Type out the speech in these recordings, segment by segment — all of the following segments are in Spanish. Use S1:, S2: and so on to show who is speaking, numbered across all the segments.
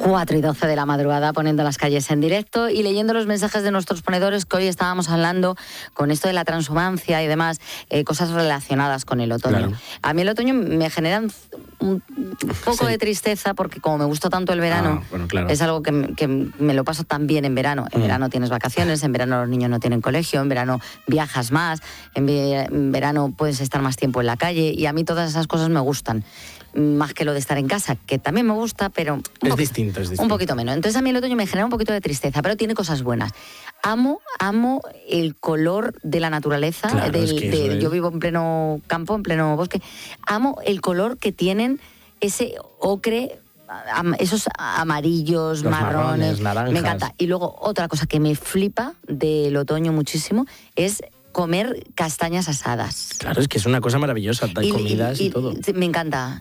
S1: 4:12 de la madrugada, poniendo las calles en directo y leyendo los mensajes de nuestros ponedores, que hoy estábamos hablando con esto de la transhumancia y demás, cosas relacionadas con el otoño.
S2: Claro.
S1: A mí el otoño me genera un poco de tristeza, porque como me gusta tanto el verano,
S2: claro.
S1: es algo que me lo paso tan bien en verano. En verano tienes vacaciones, en verano los niños no tienen colegio, en verano viajas más, en verano puedes estar más tiempo en la calle, y a mí todas esas cosas me gustan. Más que lo de estar en casa, que también me gusta, pero
S2: es distinto.
S1: Un poquito menos. Entonces a mí el otoño me genera un poquito de tristeza, pero tiene cosas buenas. Amo el color de la naturaleza.
S2: Claro,
S1: Yo vivo en pleno campo, en pleno bosque. Amo el color que tienen, ese ocre, esos amarillos,
S2: los
S1: marrones,
S2: naranjas.
S1: Me encanta. Y luego otra cosa que me flipa del otoño muchísimo es comer castañas asadas.
S2: Claro, es que es una cosa maravillosa, hay comidas y todo.
S1: Me encanta.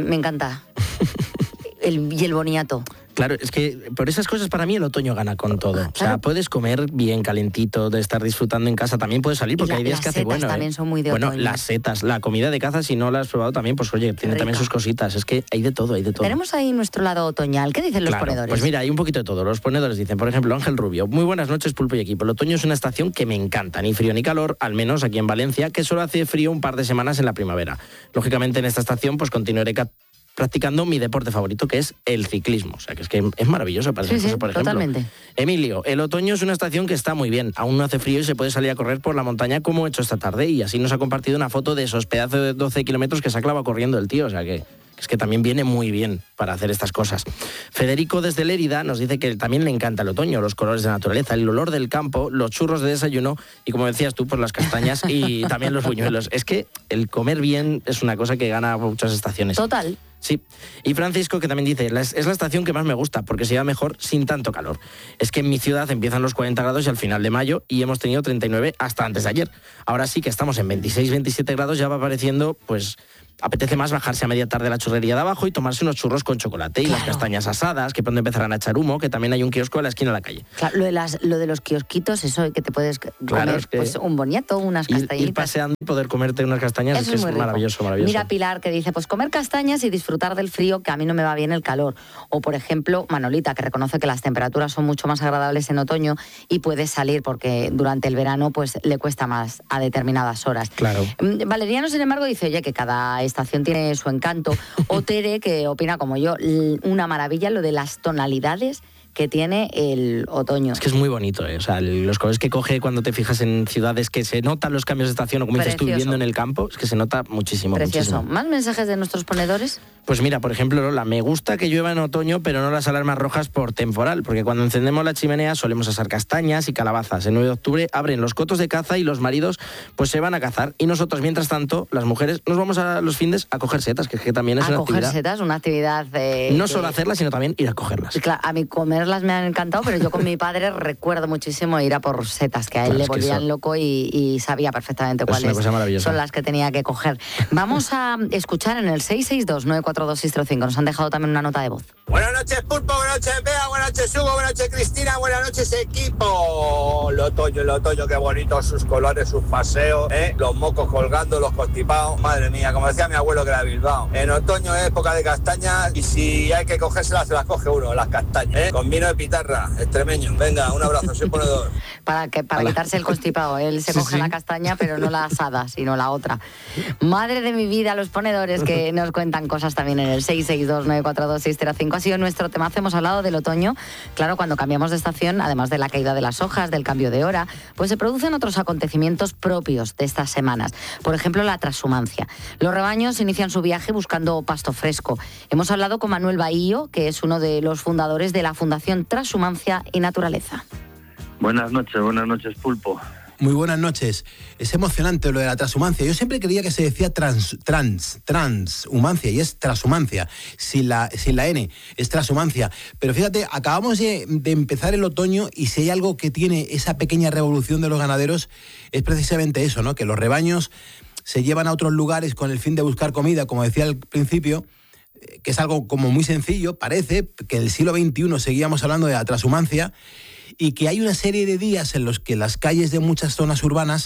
S1: Y el boniato.
S2: Claro, es que por esas cosas para mí el otoño gana con todo.
S1: Claro.
S2: O sea, puedes comer bien calentito, de estar disfrutando en casa, también puedes salir, porque hay días que hace bueno.
S1: Las setas también son muy de otoño.
S2: Bueno, las setas, la comida de caza, si no la has probado también, pues oye, tiene también sus cositas. Es que hay de todo.
S1: Tenemos ahí nuestro lado otoñal. ¿Qué dicen los ponedores?
S2: Pues mira, hay un poquito de todo. Los ponedores dicen, por ejemplo, Ángel Rubio: muy buenas noches, Pulpo y equipo. El otoño es una estación que me encanta, ni frío ni calor, al menos aquí en Valencia, que solo hace frío un par de semanas en la primavera. Lógicamente en esta estación pues continuaré practicando mi deporte favorito, que es el ciclismo. O sea, que es maravilloso para esas cosas, por ejemplo.
S1: Totalmente.
S2: Emilio: el otoño es una estación que está muy bien. Aún no hace frío y se puede salir a correr por la montaña como he hecho esta tarde. Y así nos ha compartido una foto de esos pedazos de 12 kilómetros que se ha clavado corriendo el tío. O sea, que es que también viene muy bien para hacer estas cosas. Federico desde Lérida nos dice que también le encanta el otoño, los colores de la naturaleza, el olor del campo, los churros de desayuno y, como decías tú, pues las castañas y también los buñuelos. Es que el comer bien es una cosa que gana muchas estaciones.
S1: Total.
S2: Sí. Y Francisco, que también dice: es la estación que más me gusta porque se lleva mejor sin tanto calor. Es que en mi ciudad empiezan los 40 grados y al final de mayo, y hemos tenido 39 hasta antes de ayer. Ahora sí que estamos en 26, 27 grados, ya va apareciendo, pues apetece más bajarse a media tarde a la churrería de abajo y tomarse unos churros con chocolate y las castañas asadas, que pronto empezarán a echar humo, que también hay un kiosco a la esquina de la calle.
S1: Claro, lo de los kiosquitos, eso que te puedes comer,
S2: es que
S1: pues un boniato, unas castañitas.
S2: Ir paseando y poder comerte unas castañas,
S1: eso
S2: es que es
S1: muy
S2: maravilloso.
S1: Mira Pilar, que dice, pues comer castañas y disfrutar del frío, que a mí no me va bien el calor. O por ejemplo, Manolita, que reconoce que las temperaturas son mucho más agradables en otoño y puede salir porque durante el verano pues le cuesta más a determinadas horas.
S2: Claro.
S1: Valeriano, sin embargo, dice, oye, que cada estación tiene su encanto. O Tere, que opina como yo, una maravilla lo de las tonalidades que tiene el otoño.
S2: Es que es muy bonito, ¿eh? O sea, los colores que coge cuando te fijas en ciudades, que se notan los cambios de estación, o como dices tú, viviendo en el campo, es que se nota muchísimo.
S1: Precioso.
S2: Muchísimo.
S1: ¿Más mensajes de nuestros ponedores?
S2: Pues mira, por ejemplo, Lola: me gusta que llueva en otoño, pero no las alarmas rojas por temporal, porque cuando encendemos la chimenea solemos asar castañas y calabazas. El 9 de octubre abren los cotos de caza y los maridos pues se van a cazar, y nosotros, mientras tanto, las mujeres, nos vamos a los findes a coger setas, que es que también es una actividad. A coger
S1: setas, una actividad...
S2: no solo hacerlas, sino también ir a cogerlas.
S1: Claro, a mí comerlas me han encantado, pero yo con mi padre recuerdo muchísimo ir a por setas, que a él le volvían loco y sabía perfectamente cuáles son las que tenía que coger. Vamos a escuchar en el 662-942-605. Nos han dejado también una nota de voz.
S3: Buenas noches, Pulpo, buenas noches, Bea, buenas noches, Hugo, buenas noches, Cristina, buenas noches, equipo. El otoño, qué bonito, sus colores, sus paseos, los mocos colgando, los constipados. Madre mía, como decía mi abuelo, que era de Bilbao. En otoño es época de castañas, y si hay que cogérselas, se las coge uno, las castañas, con vino de pitarra, extremeño. Venga, un abrazo, soy ponedor.
S1: Para quitarse el constipado, él se coge la castaña, pero no la asada, sino la otra. Madre de mi vida, los ponedores que nos cuentan cosas también en el 662-942-605. Ha sido nuestro temazo. Hemos hablado del otoño. Claro, cuando cambiamos de estación, además de la caída de las hojas, del cambio de hora, pues se producen otros acontecimientos propios de estas semanas. Por ejemplo, la transhumancia. Los rebaños inician su viaje buscando pasto fresco. Hemos hablado con Manuel Bahío, que es uno de los fundadores de la Fundación Transhumancia y Naturaleza.
S4: Buenas noches, Pulpo.
S5: Muy buenas noches. Es emocionante lo de la transhumancia. Yo siempre creía que se decía transhumancia, y es transhumancia. Sin la N, es transhumancia. Pero fíjate, acabamos de empezar el otoño, y si hay algo que tiene esa pequeña revolución de los ganaderos, es precisamente eso, ¿no? Que los rebaños se llevan a otros lugares con el fin de buscar comida, como decía al principio, que es algo como muy sencillo. Parece que en el siglo XXI seguíamos hablando de la transhumancia, y que hay una serie de días en los que las calles de muchas zonas urbanas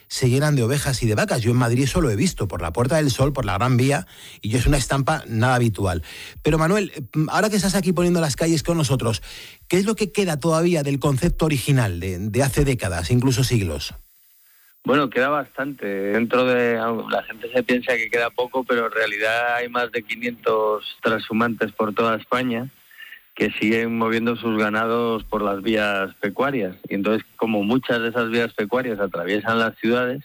S5: se llenan de ovejas y de vacas. Yo en Madrid eso lo he visto, por la Puerta del Sol, por la Gran Vía, y es una estampa nada habitual. Pero Manuel, ahora que estás aquí poniendo las calles con nosotros, ¿qué es lo que queda todavía del concepto original de hace décadas, incluso siglos?
S4: Bueno, queda bastante. Dentro de... La gente se piensa que queda poco, pero en realidad hay más de 500 trashumantes por toda España que siguen moviendo sus ganados por las vías pecuarias. Y entonces, como muchas de esas vías pecuarias atraviesan las ciudades,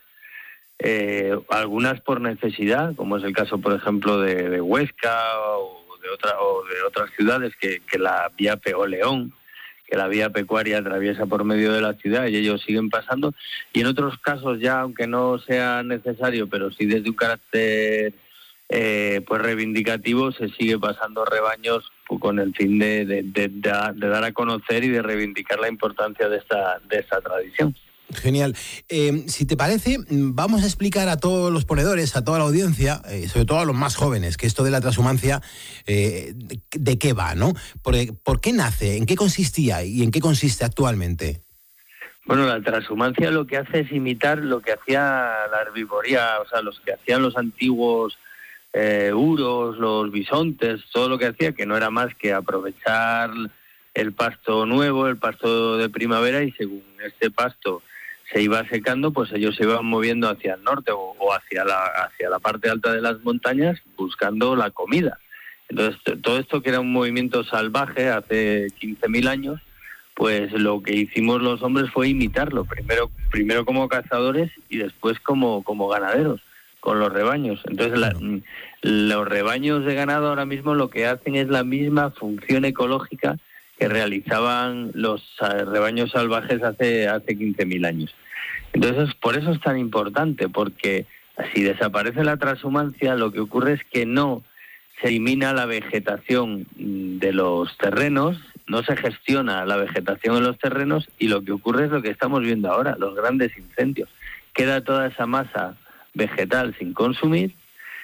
S4: algunas por necesidad, como es el caso, por ejemplo, de Huesca o de otras ciudades que la vía León, que la vía pecuaria atraviesa por medio de la ciudad y ellos siguen pasando, y en otros casos ya, aunque no sea necesario, pero sí desde un carácter pues reivindicativo, se sigue pasando rebaños con el fin de dar a conocer y de reivindicar la importancia de esta tradición.
S5: Genial. Si te parece, vamos a explicar a todos los ponedores, a toda la audiencia, sobre todo a los más jóvenes, que esto de la transhumancia, ¿de qué va, no? ¿Por qué nace? ¿En qué consistía y en qué consiste actualmente?
S4: Bueno, la transhumancia lo que hace es imitar lo que hacía la herbivoría, o sea, los que hacían los antiguos huros, los bisontes, todo lo que hacía, que no era más que aprovechar el pasto nuevo, el pasto de primavera, y según este pasto se iba secando, pues ellos se iban moviendo hacia el norte o hacia la parte alta de las montañas buscando la comida. Entonces, todo esto, que era un movimiento salvaje hace 15.000 años, pues lo que hicimos los hombres fue imitarlo, primero como cazadores y después como ganaderos, con los rebaños. Entonces, los rebaños de ganado ahora mismo lo que hacen es la misma función ecológica que realizaban los rebaños salvajes hace 15.000 años. Entonces, por eso es tan importante, porque si desaparece la transhumancia, lo que ocurre es que no se elimina la vegetación de los terrenos, no se gestiona la vegetación en los terrenos, y lo que ocurre es lo que estamos viendo ahora, los grandes incendios. Queda toda esa masa vegetal sin consumir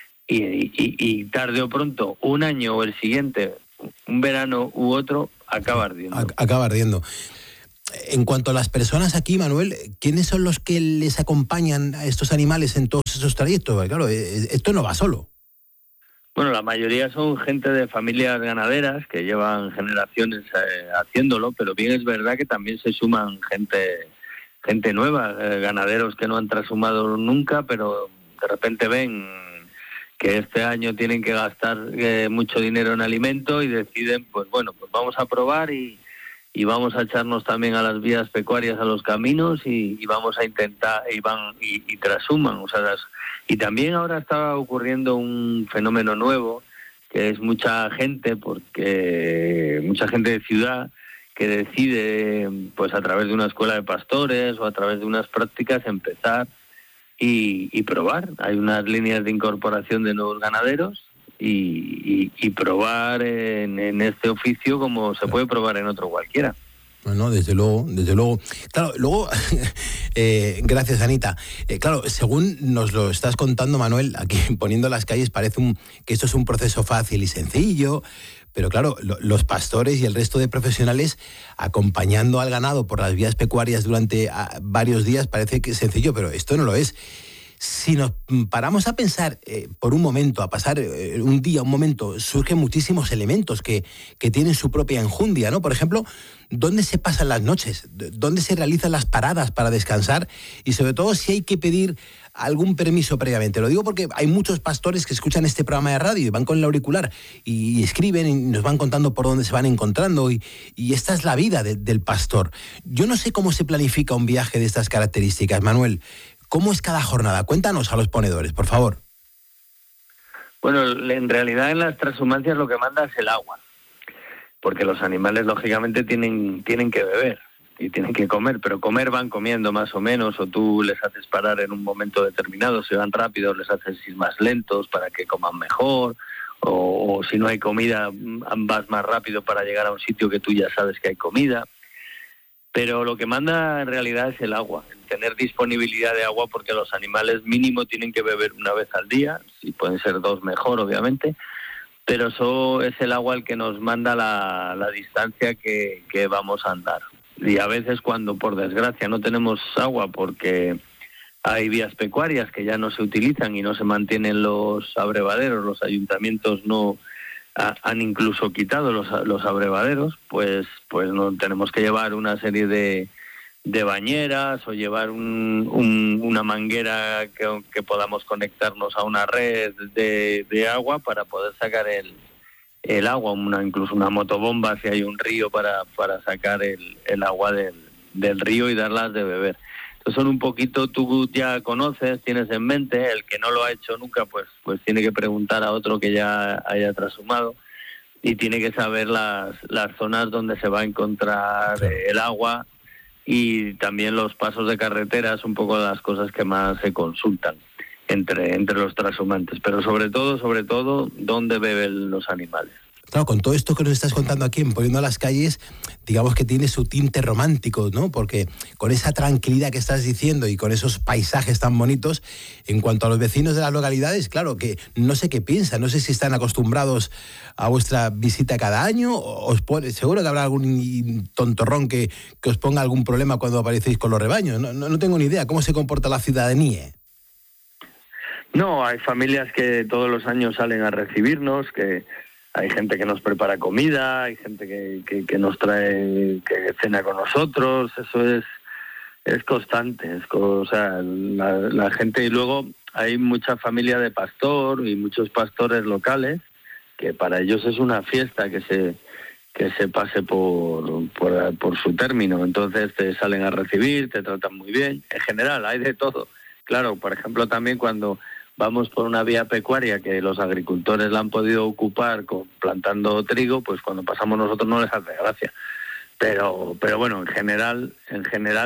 S4: y tarde o pronto, un año o el siguiente, un verano u otro, acaba ardiendo.
S5: Acaba ardiendo. En cuanto a las personas aquí, Manuel, ¿quiénes son los que les acompañan a estos animales en todos esos trayectos? Porque, claro, esto no va solo.
S4: Bueno, la mayoría son gente de familias ganaderas que llevan generaciones haciéndolo, pero bien es verdad que también se suman gente nueva, ganaderos que no han transhumado nunca, pero de repente ven que este año tienen que gastar mucho dinero en alimento y deciden, pues bueno, pues vamos a probar y vamos a echarnos también a las vías pecuarias, a los caminos, y vamos a intentar, y transhuman. O sea, y también ahora está ocurriendo un fenómeno nuevo, que es mucha gente de ciudad que decide, pues a través de una escuela de pastores o a través de unas prácticas, empezar y probar. Hay unas líneas de incorporación de nuevos ganaderos y probar en este oficio como se puede probar en otro cualquiera.
S5: Bueno, desde luego. Claro, luego, gracias, Anita. Claro, según nos lo estás contando, Manuel, aquí poniendo las calles, parece que esto es un proceso fácil y sencillo, pero claro, los pastores y el resto de profesionales acompañando al ganado por las vías pecuarias durante varios días parece que es sencillo, pero esto no lo es. Si nos paramos a pensar por un momento, a pasar un día, un momento, surgen muchísimos elementos que tienen su propia enjundia, ¿no? Por ejemplo, ¿dónde se pasan las noches? ¿Dónde se realizan las paradas para descansar? Y sobre todo, si hay que pedir algún permiso previamente. Lo digo porque hay muchos pastores que escuchan este programa de radio y van con el auricular y escriben y nos van contando por dónde se van encontrando y esta es la vida del pastor. Yo no sé cómo se planifica un viaje de estas características, Manuel. ¿Cómo es cada jornada? Cuéntanos a los ponedores, por favor.
S4: Bueno, en realidad en las transhumancias lo que manda es el agua, porque los animales lógicamente tienen que beber y tienen que comer, pero comer van comiendo más o menos, o tú les haces parar en un momento determinado, si van rápido les haces ir más lentos para que coman mejor, o si no hay comida vas más rápido para llegar a un sitio que tú ya sabes que hay comida. Pero lo que manda en realidad es el agua, el tener disponibilidad de agua, porque los animales mínimo tienen que beber una vez al día, si pueden ser 2 mejor obviamente, pero eso es el agua el que nos manda la distancia que vamos a andar. Y a veces cuando por desgracia no tenemos agua porque Hay vías pecuarias que ya no se utilizan y no se mantienen los abrevaderos, los ayuntamientos no han incluso quitado los abrevaderos, pues no tenemos que llevar una serie de bañeras o llevar una manguera que podamos conectarnos a una red de agua para poder sacar el agua, incluso una motobomba si hay un río para sacar el agua del río y darlas de beber. Entonces son un poquito, tú ya conoces, tienes en mente, el que no lo ha hecho nunca, pues tiene que preguntar a otro que ya haya trashumado y tiene que saber las zonas donde se va a encontrar el agua y también los pasos de carretera, es un poco las cosas que más se consultan entre los trashumantes, pero sobre todo, dónde beben los animales.
S5: Claro, con todo esto que nos estás contando aquí en Poniendo a las Calles, digamos que tiene su tinte romántico, ¿no? Porque con esa tranquilidad que estás diciendo y con esos paisajes tan bonitos, en cuanto a los vecinos de las localidades, claro, que no sé qué piensan, no sé si están acostumbrados a vuestra visita cada año, seguro que habrá algún tontorrón que os ponga algún problema cuando aparecéis con los rebaños, no tengo ni idea, ¿cómo se comporta la ciudadanía?
S4: No, hay familias que todos los años salen a recibirnos, que hay gente que nos prepara comida, hay gente que nos trae, que cena con nosotros, eso es constante, o sea, la gente, y luego hay mucha familia de pastor y muchos pastores locales, que para ellos es una fiesta que se pase por su término, entonces te salen a recibir, te tratan muy bien, en general hay de todo. Claro, por ejemplo, también cuando vamos por una vía pecuaria que los agricultores la han podido ocupar plantando trigo, pues cuando pasamos nosotros no les hace gracia. Pero bueno, en general el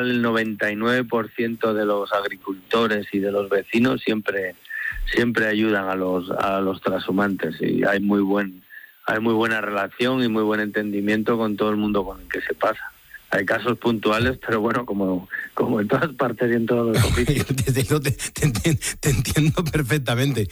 S4: 99% de los agricultores y de los vecinos siempre ayudan a los trashumantes y hay muy buena relación y muy buen entendimiento con todo el mundo con el que se pasa. Hay casos puntuales, pero bueno, como en todas partes y en todos los oficios.
S5: Te entiendo perfectamente.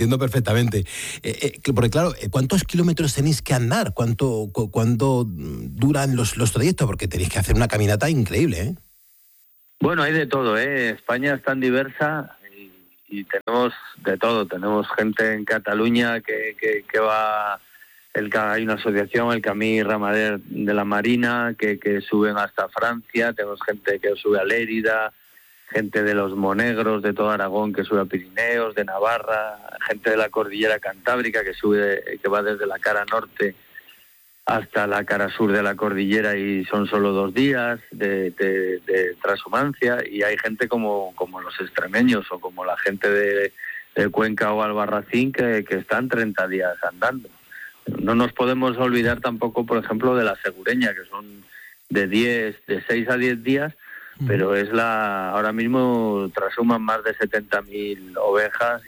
S5: Porque claro, ¿cuántos kilómetros tenéis que andar? ¿Cuánto duran los trayectos? Porque tenéis que hacer una caminata increíble, ¿eh?
S4: Bueno, hay de todo, ¿eh? España es tan diversa y tenemos de todo. Tenemos gente en Cataluña que va... Hay una asociación, el Camí Ramader de la Marina, que suben hasta Francia, tenemos gente que sube a Lérida, gente de los Monegros, de todo Aragón, que sube a Pirineos, de Navarra, gente de la Cordillera Cantábrica, que va desde la cara norte hasta la cara sur de la cordillera y son solo 2 días de trashumancia, y hay gente como los extremeños o como la gente de Cuenca o Albarracín que están 30 días andando. No nos podemos olvidar tampoco, por ejemplo, de la segureña, que son de 6 a 10 días, pero ahora mismo trashuman más de 70.000 ovejas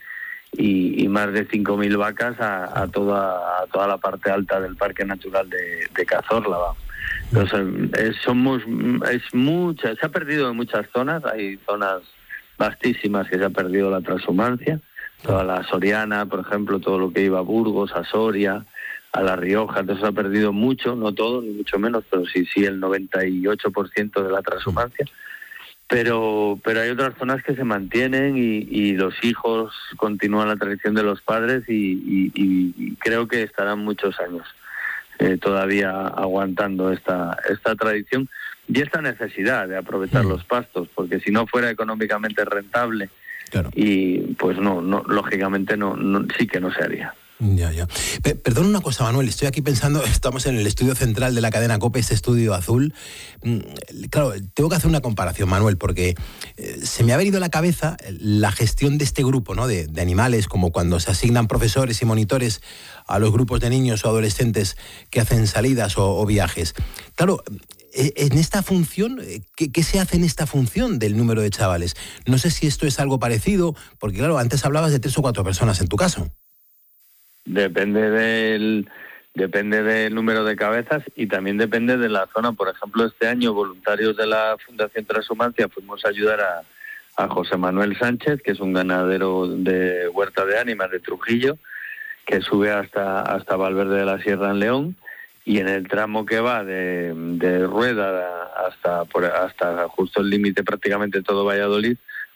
S4: y más de 5.000 vacas a toda la parte alta del Parque Natural de Cazorla. Entonces, se ha perdido en muchas zonas, hay zonas vastísimas que se ha perdido la trashumancia. Toda la Soriana, por ejemplo, todo lo que iba a Burgos, a Soria, a La Rioja, entonces ha perdido mucho, no todo, ni mucho menos, pero sí el 98% de la trashumancia. Pero hay otras zonas que se mantienen y los hijos continúan la tradición de los padres y creo que estarán muchos años todavía aguantando esta tradición y esta necesidad de aprovechar los pastos, porque si no fuera económicamente rentable, claro. Y pues no, lógicamente no, sí que no se haría.
S5: Ya. Perdón una cosa, Manuel, estoy aquí pensando, estamos en el estudio central de la cadena COPE, este estudio azul. Claro, tengo que hacer una comparación, Manuel, porque se me ha venido a la cabeza la gestión de este grupo, ¿no? de animales, como cuando se asignan profesores y monitores a los grupos de niños o adolescentes que hacen salidas o viajes. Claro, en esta función, ¿qué se hace en esta función del número de chavales? No sé si esto es algo parecido, porque claro, antes hablabas de 3 o 4 personas en tu caso.
S4: Depende del número de cabezas y también depende de la zona. Por ejemplo, este año, voluntarios de la Fundación Trashumancia, fuimos a ayudar a José Manuel Sánchez, que es un ganadero de Huerta de Ánimas de Trujillo, que sube hasta Valverde de la Sierra en León. Y en el tramo que va de Rueda hasta justo el límite prácticamente todo Valladolid,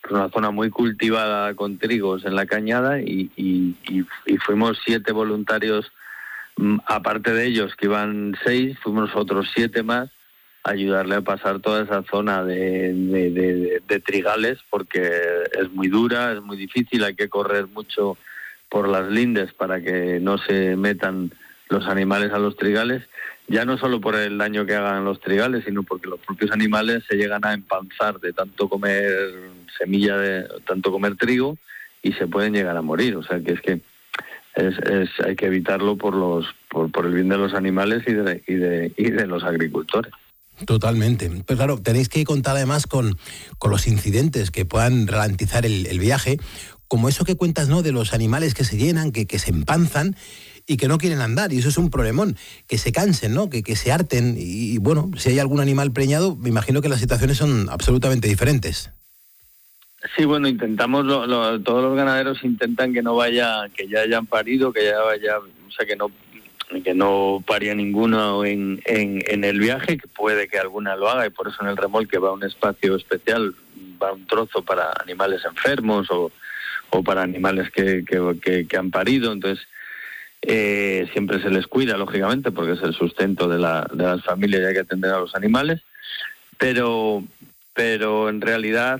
S4: una zona muy cultivada con trigos en la cañada y fuimos 7 voluntarios, aparte de ellos que iban 6, fuimos otros 7 más a ayudarle a pasar toda esa zona de trigales, porque es muy dura, es muy difícil, hay que correr mucho por las lindes para que no se metan los animales a los trigales, ya no solo por el daño que hagan los trigales, sino porque los propios animales se llegan a empanzar de tanto comer tanto comer trigo, y se pueden llegar a morir. O sea que hay que evitarlo por el bien de los animales y de los agricultores.
S5: Totalmente. Pero claro, tenéis que contar además con los incidentes que puedan ralentizar el viaje, como eso que cuentas, ¿no?, de los animales que se llenan, que se empanzan y que no quieren andar, y eso es un problemón, que se cansen, ¿no?, que se harten, y bueno, si hay algún animal preñado, me imagino que las situaciones son absolutamente diferentes.
S4: Sí, bueno, intentamos, todos los ganaderos intentan que ya hayan parido, que ya vaya, o sea, que no paría ninguno en el viaje, que puede que alguna lo haga, y por eso en el remolque va un espacio especial, va un trozo para animales enfermos o para animales que han parido. Entonces siempre se les cuida, lógicamente, porque es el sustento de las familias y hay que atender a los animales, pero en realidad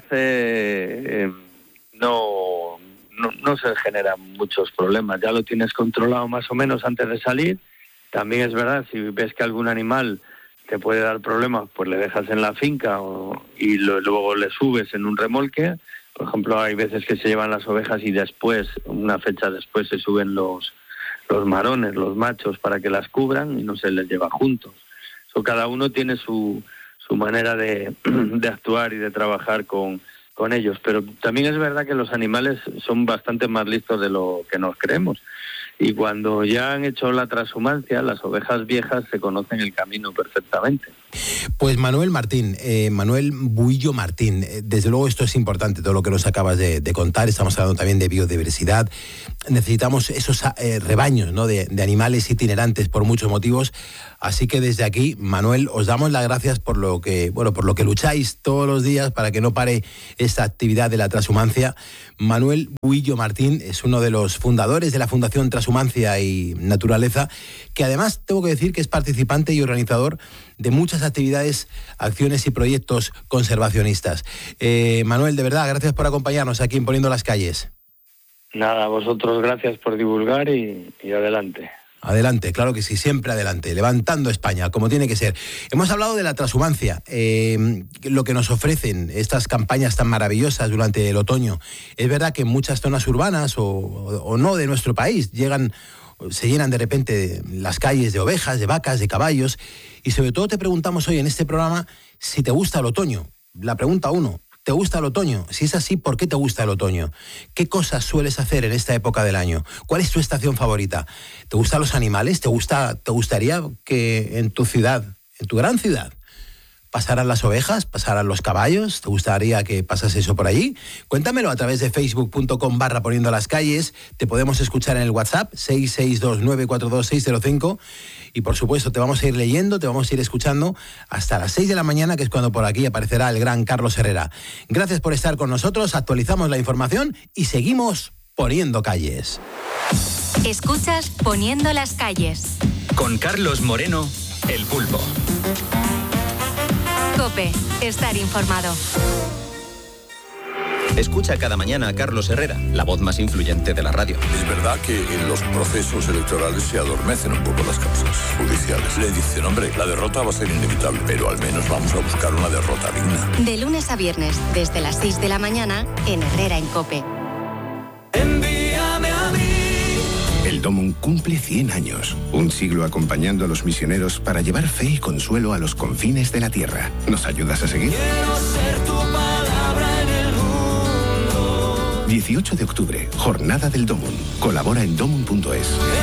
S4: no se generan muchos problemas. Ya lo tienes controlado más o menos antes de salir. También es verdad, si ves que algún animal te puede dar problemas, pues le dejas en la finca y luego le subes en un remolque. Por ejemplo, hay veces que se llevan las ovejas y después, una fecha después, se suben los marones, los machos, para que las cubran, y no se les lleva juntos. Cada uno tiene su manera de actuar y de trabajar con ellos, pero también es verdad que los animales son bastante más listos de lo que nos creemos, y cuando ya han hecho la transhumancia, las ovejas viejas se conocen el camino perfectamente.
S5: Pues Manuel Buillo Martín, desde luego esto es importante, todo lo que nos acabas de contar. Estamos hablando también de biodiversidad. Necesitamos esos rebaños, ¿no?, de animales itinerantes por muchos motivos. Así que desde aquí, Manuel, os damos las gracias por lo que lucháis todos los días para que no pare esta actividad de la transhumancia. Manuel Buillo Martín es uno de los fundadores de la Fundación Transhumancia y Naturaleza, que además tengo que decir que es participante y organizador de muchas actividades, acciones y proyectos conservacionistas. Manuel, de verdad, gracias por acompañarnos aquí en Poniendo las Calles.
S4: Nada, a vosotros gracias por divulgar y adelante.
S5: Adelante, claro que sí, siempre adelante, levantando España, como tiene que ser. Hemos hablado de la transhumancia, lo que nos ofrecen estas campañas tan maravillosas durante el otoño. Es verdad que en muchas zonas urbanas o no de nuestro país se llenan de repente las calles de ovejas, de vacas, de caballos, y sobre todo te preguntamos hoy en este programa si te gusta el otoño. La pregunta 1, ¿te gusta el otoño? Si es así, ¿por qué te gusta el otoño? ¿Qué cosas sueles hacer en esta época del año? ¿Cuál es tu estación favorita? ¿Te gustan los animales? ¿Te gustaría que en tu ciudad, en tu gran ciudad, pasaran las ovejas, pasaran los caballos? ¿Te gustaría que pasase eso por allí? Cuéntamelo a través de facebook.com/Poniendo las Calles. Te podemos escuchar en el WhatsApp 662942605, y por supuesto te vamos a ir leyendo, te vamos a ir escuchando hasta las 6 de la mañana, que es cuando por aquí aparecerá el gran Carlos Herrera. Gracias por estar con nosotros, actualizamos la información y seguimos poniendo calles.
S6: Escuchas Poniendo las Calles
S7: con Carlos Moreno, El Pulpo.
S6: COPE, estar informado.
S7: Escucha cada mañana a Carlos Herrera, la voz más influyente de la radio.
S8: Es verdad que en los procesos electorales se adormecen un poco las causas judiciales. Le dicen, hombre, la derrota va a ser inevitable, pero al menos vamos a buscar una derrota digna.
S6: De lunes a viernes, desde las 6 de la mañana, en Herrera en COPE.
S8: Envíame a mí.
S9: El Domum cumple 100 años, un siglo acompañando a los misioneros para llevar fe y consuelo a los confines de la tierra. ¿Nos ayudas a seguir?
S8: Quiero ser tu palabra en el mundo.
S9: 18 de octubre, Jornada del Domum. Colabora en domum.es.